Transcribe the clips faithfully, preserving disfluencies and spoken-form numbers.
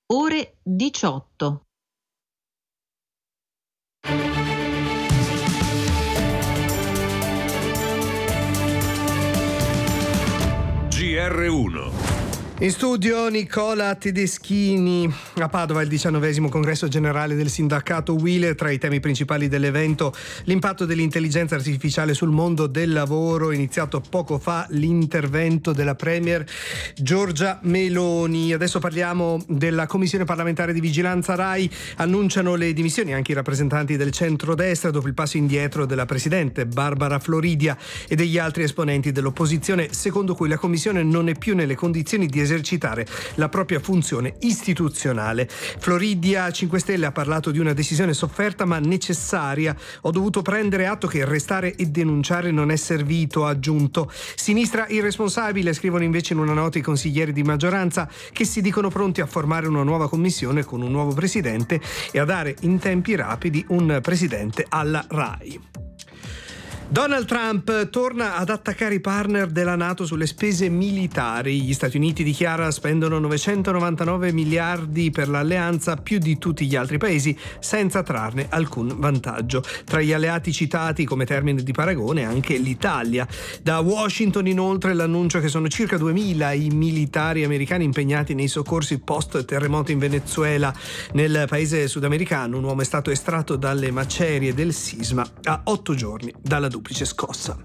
ore diciotto. G R uno. In studio Nicola Tedeschini. A Padova il diciannovesimo congresso generale del sindacato U I L. Tra i temi principali dell'evento l'impatto dell'intelligenza artificiale sul mondo del lavoro. Iniziato poco fa l'intervento della premier Giorgia Meloni. Adesso parliamo della commissione parlamentare di vigilanza RAI. Annunciano le dimissioni anche i rappresentanti del centrodestra dopo il passo indietro della presidente Barbara Floridia e degli altri esponenti dell'opposizione, secondo cui la commissione non è più nelle condizioni di esercitare la propria funzione istituzionale. Floridia cinque Stelle ha parlato di una decisione sofferta ma necessaria. Ho dovuto prendere atto che restare e denunciare non è servito, ha aggiunto. Sinistra irresponsabile, scrivono invece in una nota i consiglieri di maggioranza, che si dicono pronti a formare una nuova commissione con un nuovo presidente e a dare in tempi rapidi un presidente alla RAI. Donald Trump torna ad attaccare i partner della NATO sulle spese militari. Gli Stati Uniti, dichiara, spendono novecentonovantanove miliardi per l'alleanza, più di tutti gli altri paesi, senza trarne alcun vantaggio. Tra gli alleati citati come termine di paragone anche l'Italia. Da Washington inoltre l'annuncio che sono circa duemila i militari americani impegnati nei soccorsi post terremoto in Venezuela. Nel paese sudamericano un uomo è stato estratto dalle macerie del sisma a otto giorni dalla duplice scossa.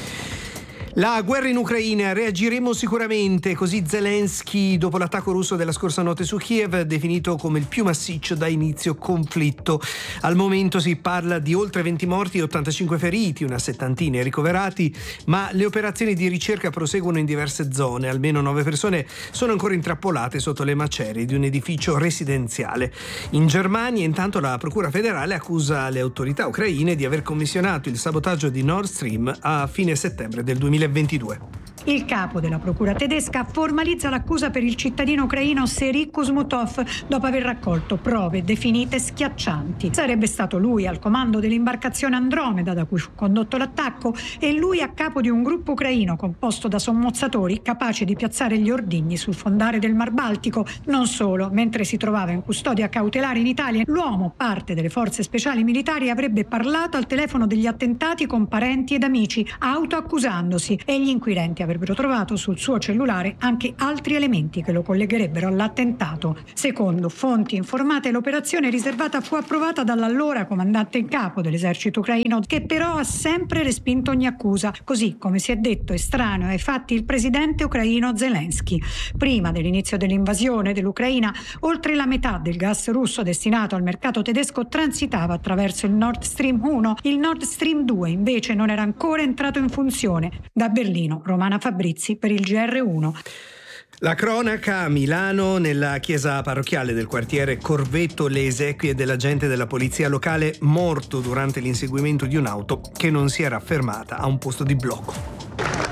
La guerra in Ucraina, reagiremo sicuramente, così Zelensky dopo l'attacco russo della scorsa notte su Kiev, definito come il più massiccio da inizio conflitto. Al momento si parla di oltre venti morti e ottantacinque feriti, una settantina ricoverati, ma le operazioni di ricerca proseguono in diverse zone. Almeno nove persone sono ancora intrappolate sotto le macerie di un edificio residenziale. In Germania, intanto, la Procura federale accusa le autorità ucraine di aver commissionato il sabotaggio di Nord Stream a fine settembre del duemilaventidue. Il capo della procura tedesca formalizza l'accusa per il cittadino ucraino Serhiy Kuzmutov dopo aver raccolto prove definite schiaccianti. Sarebbe stato lui al comando dell'imbarcazione Andromeda da cui fu condotto l'attacco e lui a capo di un gruppo ucraino composto da sommozzatori capaci di piazzare gli ordigni sul fondale del Mar Baltico. Non solo, mentre si trovava in custodia cautelare in Italia, l'uomo, parte delle forze speciali militari, avrebbe parlato al telefono degli attentati con parenti ed amici, autoaccusandosi, e gli inquirenti avrebbero trovato sul suo cellulare anche altri elementi che lo collegherebbero all'attentato. Secondo fonti informate, l'operazione riservata fu approvata dall'allora comandante in capo dell'esercito ucraino, che però ha sempre respinto ogni accusa, così come si è detto estraneo ai fatti il presidente ucraino Zelensky. Prima dell'inizio dell'invasione dell'Ucraina, oltre la metà del gas russo destinato al mercato tedesco transitava attraverso il Nord Stream uno. Il Nord Stream due invece non era ancora entrato in funzione. Da Berlino, Romana Fabrizi per il G R uno. La cronaca a Milano, nella chiesa parrocchiale del quartiere Corvetto, le esequie dell'agente della polizia locale morto durante l'inseguimento di un'auto che non si era fermata a un posto di blocco.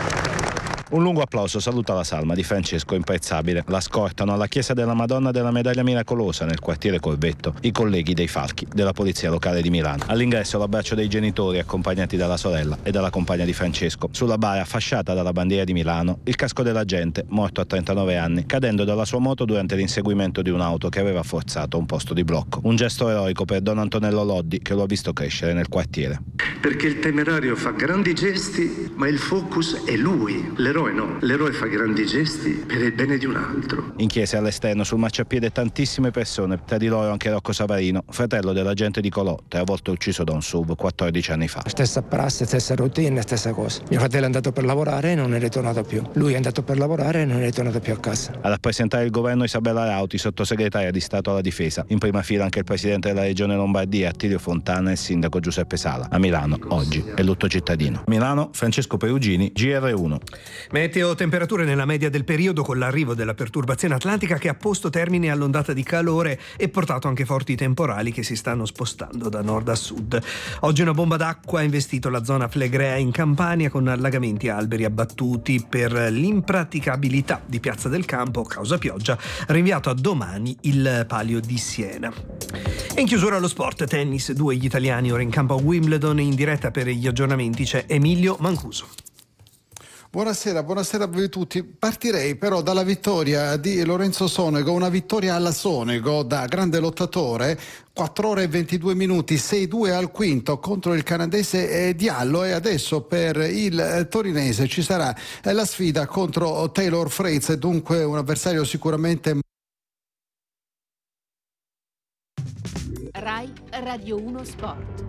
Un lungo applauso saluta la salma di Francesco Imprezzabile. La scortano alla chiesa della Madonna della Medaglia Miracolosa nel quartiere Corvetto i colleghi dei Falchi della polizia locale di Milano. All'ingresso l'abbraccio dei genitori accompagnati dalla sorella e dalla compagna di Francesco. Sulla bara fasciata dalla bandiera di Milano il casco dell'agente, morto a trentanove anni, cadendo dalla sua moto durante l'inseguimento di un'auto che aveva forzato un posto di blocco. Un gesto eroico per Don Antonello Loddi, che lo ha visto crescere nel quartiere. Perché il temerario fa grandi gesti, ma il focus è lui. L'eroe no, l'eroe fa grandi gesti per il bene di un altro. In chiesa all'esterno sul marciapiede tantissime persone, tra di loro anche Rocco Savarino, fratello dell'agente di Colò, tre volte ucciso da un S U V quattordici anni fa. Stessa prassi, stessa routine, stessa cosa. Mio fratello è andato per lavorare e non è ritornato più. Lui è andato per lavorare e non è ritornato più a casa. A rappresentare il governo Isabella Rauti, sottosegretaria di Stato alla Difesa. In prima fila anche il presidente della regione Lombardia, Attilio Fontana, e il sindaco Giuseppe Sala. A Milano oggi è lutto cittadino. Milano, Francesco Perugini, G R uno. Meteo, temperature nella media del periodo, con l'arrivo della perturbazione atlantica che ha posto termine all'ondata di calore e portato anche forti temporali che si stanno spostando da nord a sud. Oggi una bomba d'acqua ha investito la zona Flegrea in Campania, con allagamenti e alberi abbattuti. Per l'impraticabilità di Piazza del Campo causa pioggia, rinviato a domani il Palio di Siena. E in chiusura allo sport, tennis, due gli italiani ora in campo a Wimbledon. In diretta per gli aggiornamenti c'è Emilio Mancuso. Buonasera, buonasera a voi tutti. Partirei però dalla vittoria di Lorenzo Sonego, una vittoria alla Sonego da grande lottatore, quattro ore e ventidue minuti, sei due al quinto contro il canadese Diallo, e adesso per il torinese ci sarà la sfida contro Taylor Fritz, dunque un avversario sicuramente. Rai Radio uno Sport.